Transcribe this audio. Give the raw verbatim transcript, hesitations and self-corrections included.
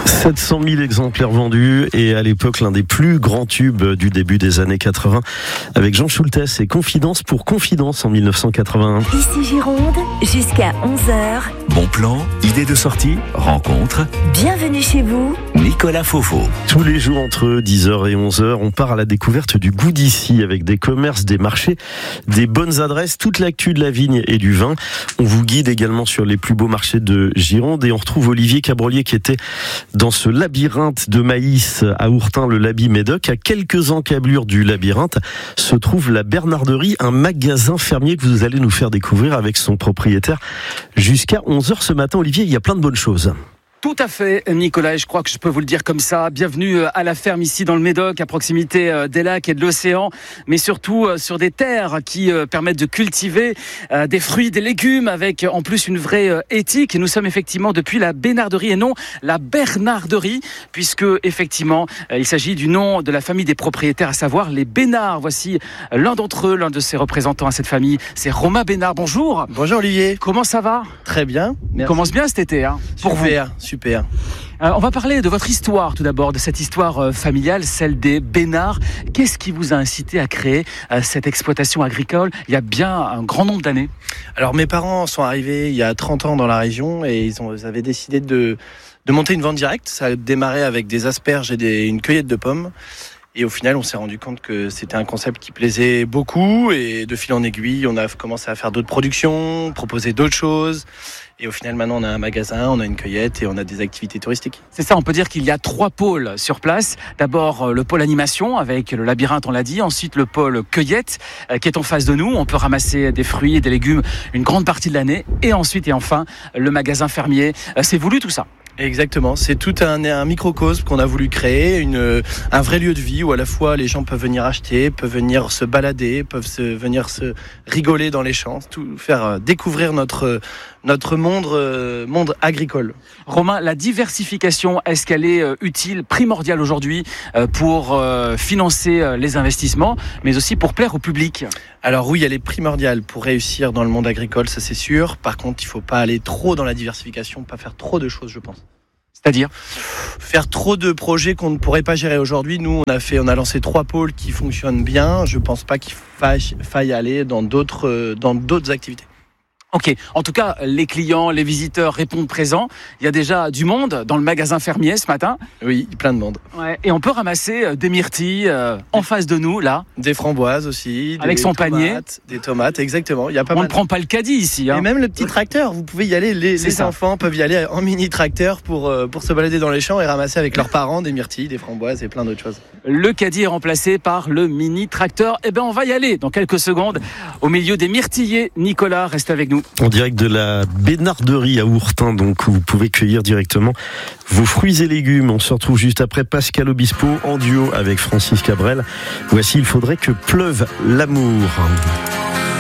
sept cent mille exemplaires vendus et à l'époque l'un des plus grands tubes du début des années quatre-vingts avec Jean Schultes et Confidence pour Confidence en dix-neuf cent quatre-vingt-un. Ici Gironde, jusqu'à onze heures. Bon plan, idée de sortie, rencontre. Bienvenue chez vous, Nicolas Fofo. Tous les jours entre dix heures et onze heures, on part à la découverte du goût d'ici avec des commerces, des marchés, des bonnes adresses, toute l'actu de la vigne et du vin. On vous guide également sur les plus beaux marchés de Gironde et on retrouve Olivier Cabrolier qui était dans ce labyrinthe de maïs à Ourtin, le Labi Médoc. À quelques encablures du labyrinthe se trouve la Bernarderie, un magasin fermier que vous allez nous faire découvrir avec son propriétaire jusqu'à onze heures ce matin. Olivier, il y a plein de bonnes choses. Tout à fait, Nicolas, et je crois que je peux vous le dire comme ça. Bienvenue à la ferme ici dans le Médoc, à proximité des lacs et de l'océan, mais surtout sur des terres qui permettent de cultiver des fruits, des légumes, avec en plus une vraie éthique. Et nous sommes effectivement depuis la Bénarderie et non la Bernarderie, puisque effectivement il s'agit du nom de la famille des propriétaires, à savoir les Bénard. Voici l'un d'entre eux, l'un de ses représentants à cette famille, c'est Romain Bénard. Bonjour. Bonjour Olivier. Comment ça va? Très bien. Merci. Commence bien cet été, hein, pour Super. vous. Super. Euh, on va parler de votre histoire tout d'abord, de cette histoire euh, familiale, celle des Bénard. Qu'est-ce qui vous a incité à créer euh, cette exploitation agricole il y a bien un grand nombre d'années? Alors mes parents sont arrivés il y a trente ans dans la région et ils, ont, ils avaient décidé de, de monter une vente directe. Ça a démarré avec des asperges et des, une cueillette de pommes. Et au final, on s'est rendu compte que c'était un concept qui plaisait beaucoup. Et de fil en aiguille, on a commencé à faire d'autres productions, proposer d'autres choses. Et au final, maintenant, on a un magasin, on a une cueillette et on a des activités touristiques. C'est ça, on peut dire qu'il y a trois pôles sur place. D'abord, le pôle animation avec le labyrinthe, on l'a dit. Ensuite, le pôle cueillette qui est en face de nous. On peut ramasser des fruits et des légumes une grande partie de l'année. Et ensuite, et enfin, le magasin fermier. C'est voulu tout ça? Exactement, c'est tout un, un microcosme qu'on a voulu créer, une, un vrai lieu de vie où à la fois les gens peuvent venir acheter, peuvent venir se balader, peuvent se, venir se rigoler dans les champs, tout faire découvrir notre, notre monde, monde agricole. Romain, la diversification, est-ce qu'elle est utile, primordiale aujourd'hui pour financer les investissements, mais aussi pour plaire au public? Alors oui, elle est primordiale pour réussir dans le monde agricole, ça c'est sûr. Par contre, il ne faut pas aller trop dans la diversification, pas faire trop de choses, je pense. C'est-à-dire faire trop de projets qu'on ne pourrait pas gérer aujourd'hui. Nous, on a fait, on a lancé trois pôles qui fonctionnent bien. Je ne pense pas qu'il faille, faille aller dans d'autres, dans d'autres activités. Ok, en tout cas, les clients, les visiteurs répondent présents. Il y a déjà du monde dans le magasin fermier ce matin. Oui, plein de monde. Ouais, et on peut ramasser des myrtilles euh, en face de nous, là. Des framboises aussi. Avec des son tomates, panier. Des tomates, exactement. Il y a pas on mal. ne prend pas le caddie ici. Hein. Et même le petit tracteur, vous pouvez y aller. Les, les enfants peuvent y aller en mini tracteur pour, euh, pour se balader dans les champs et ramasser avec leurs parents des myrtilles, des framboises et plein d'autres choses. Le caddie est remplacé par le mini tracteur. Eh bien, on va y aller dans quelques secondes au milieu des myrtillers. Nicolas, reste avec nous. En direct de la La Bénarderie à Ourtin, donc où vous pouvez cueillir directement vos fruits et légumes. On se retrouve juste après Pascal Obispo en duo avec Francis Cabrel. Voici Il faudrait que pleuve l'amour.